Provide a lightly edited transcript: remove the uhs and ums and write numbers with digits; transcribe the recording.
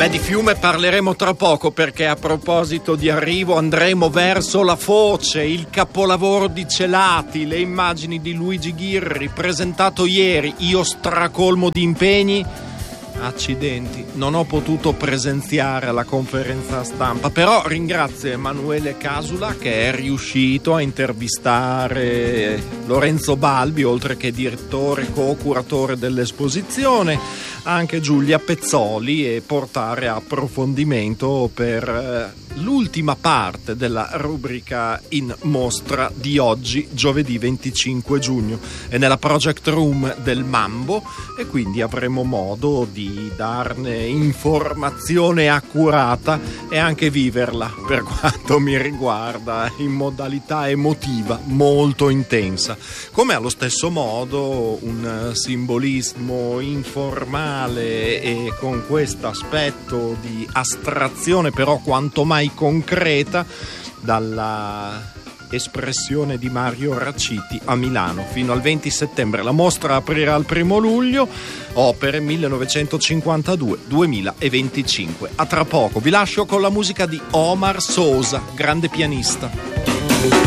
Di Fiume parleremo tra poco, perché a proposito di arrivo andremo verso La Foce, il capolavoro di Celati, le immagini di Luigi Ghirri presentato ieri. Io stracolmo di impegni, accidenti, non ho potuto presenziare alla conferenza stampa, però ringrazio Emanuele Casula che è riuscito a intervistare Lorenzo Balbi, oltre che direttore co-curatore dell'esposizione, anche Giulia Pezzoli, e portare approfondimento per l'ultima parte della rubrica in mostra di oggi, giovedì 25 giugno. È nella Project Room del Mambo e quindi avremo modo di darne informazione accurata e anche viverla, per quanto mi riguarda, in modalità emotiva molto intensa, come allo stesso modo un simbolismo informale e con questo aspetto di astrazione però quanto mai concreta dalla espressione di Mario Raciti a Milano fino al 20 settembre. La mostra aprirà il 1 luglio, opere 1952-2025. A tra poco, vi lascio con la musica di Omar Sosa, grande pianista.